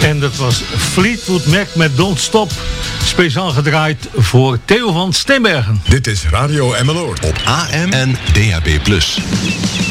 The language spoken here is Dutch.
En dat was Fleetwood Mac met Don't Stop. Speciaal gedraaid voor Theo van Steenbergen. Dit is Radio Emmeloord op AM en DAB+.